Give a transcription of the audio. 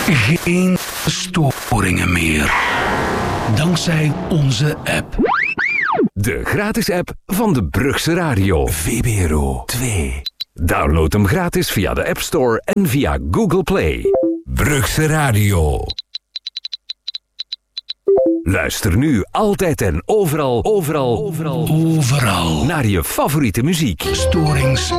Geen storingen meer. Dankzij onze app. De gratis app van de Brugse Radio. VPRO 2. Download hem gratis via de App Store en via Google Play. Brugse Radio. Luister nu altijd en overal Overal. naar je favoriete muziek. Storings